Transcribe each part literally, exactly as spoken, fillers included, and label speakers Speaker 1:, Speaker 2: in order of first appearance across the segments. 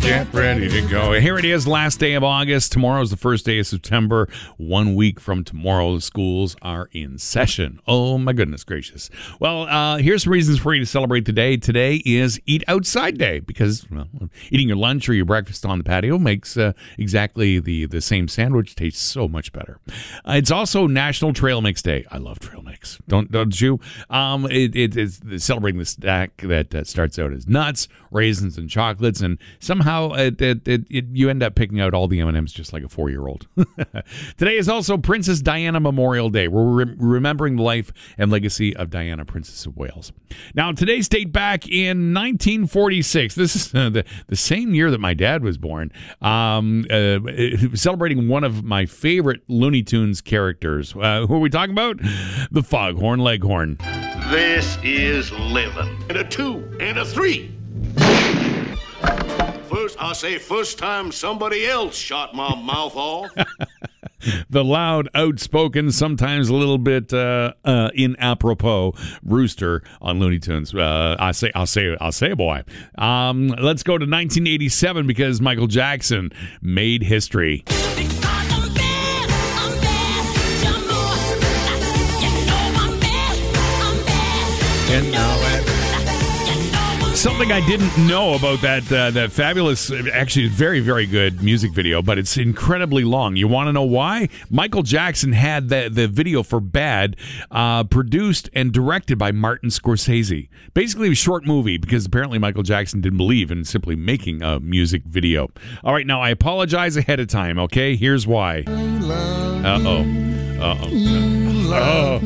Speaker 1: Get ready to go. Here it is, last day of August. Tomorrow's the first day of September. One week from tomorrow, the schools are in session. Oh, my goodness gracious. Well, uh, here's some reasons for you to celebrate the day. Today is Eat Outside Day because, well, eating your lunch or your breakfast on the patio makes uh, exactly the, the same sandwich taste so much better. Uh, it's also National Trail Mix Day. I love trail mix. Don't, don't you? Um, it, it is celebrating the stack that uh, starts out as nuts, raisins, and chocolates, and somehow It, it, it, it, you end up picking out all the M and M's just like a four-year-old. Today is also Princess Diana Memorial Day. We're re- remembering the life and legacy of Diana, Princess of Wales. Now, today's date back in nineteen forty-six. This is uh, the, the same year that my dad was born. Um, uh, celebrating one of my favorite Looney Tunes characters. Uh, who are we talking about? The Foghorn Leghorn.
Speaker 2: This is living. And a two and a three. First, I say first time somebody else shot my mouth off.
Speaker 1: The loud, outspoken, sometimes a little bit uh, uh, inapropos rooster on Looney Tunes. Uh, I say, I'll say, I'll say, boy. Um, let's go to nineteen eighty-seven because Michael Jackson made history. And now something I didn't know about that uh, that fabulous, actually very, very good music video, but it's incredibly long. You want to know why? Michael Jackson had the, the video for Bad uh, produced and directed by Martin Scorsese. Basically a short movie because apparently Michael Jackson didn't believe in simply making a music video. All right, now I apologize ahead of time, okay? Here's why. Uh-oh. Uh-oh. Uh-oh.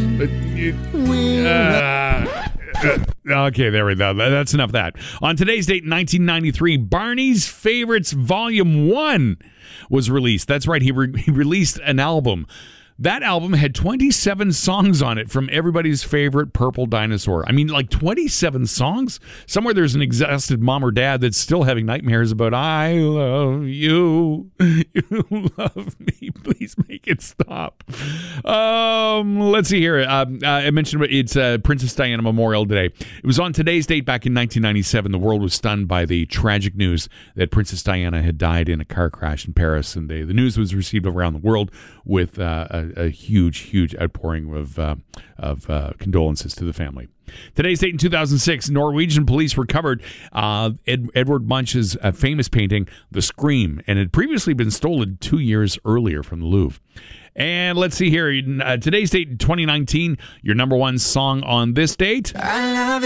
Speaker 1: Uh, Okay, there we go. That's enough of that. On today's date, nineteen ninety-three, Barney's Favorites Volume one was released. That's right, he, re- he released an album. That album had twenty-seven songs on it from everybody's favorite purple dinosaur. I mean, like twenty-seven songs? Somewhere there's an exhausted mom or dad that's still having nightmares about, I love you. You love me. Please make it stop. Um, let's see here. Um, uh, I mentioned it's uh, Princess Diana Memorial Day. It was on today's date back in nineteen ninety-seven. The world was stunned by the tragic news that Princess Diana had died in a car crash in Paris. And they, the news was received around the world with uh, a A, a huge, huge outpouring of uh, of uh, condolences to the family. Today's date in two thousand six, Norwegian police recovered uh, Ed, Edvard Munch's uh, famous painting, The Scream, and had previously been stolen two years earlier from the Louvre. And let's see here, uh, today's date in twenty nineteen, your number one song on this date. I love